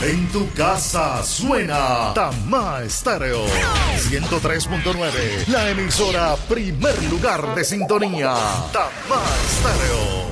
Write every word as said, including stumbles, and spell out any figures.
En tu casa suena Tamá Estéreo ciento tres punto nueve, la emisora primer lugar de sintonía. Tamá Estéreo.